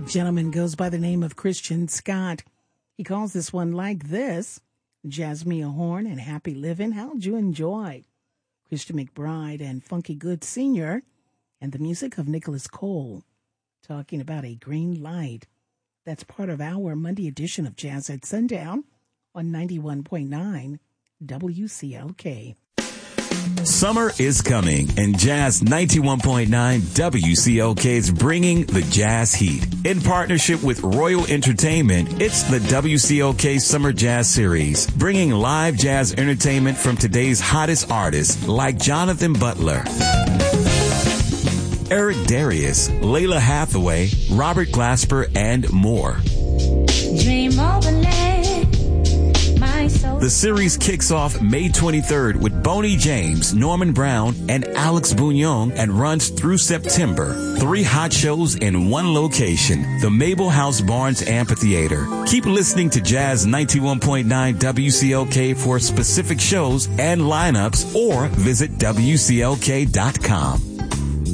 Gentleman goes by the name of Christian Scott. He calls this one Like This. Jasmine Horn and Happy Living. How'd you enjoy? Christian McBride and Funky Good Sr. and the music of Nicholas Cole talking about a green light. That's part of our Monday edition of Jazz at Sundown on 91.9 WCLK. Summer is coming, and Jazz 91.9 WCLK is bringing the Jazz Heat. In partnership with Royal Entertainment, it's the WCLK Summer Jazz Series, bringing live jazz entertainment from today's hottest artists like Jonathan Butler, Eric Darius, Layla Hathaway, Robert Glasper, and more. Dream overlay. The series kicks off May 23rd with Boney James, Norman Brown, and Alex Bouillon and runs through September. 3 hot shows in one location, the Mabel House Barnes Amphitheater. Keep listening to Jazz 91.9 WCLK for specific shows and lineups, or visit WCLK.com.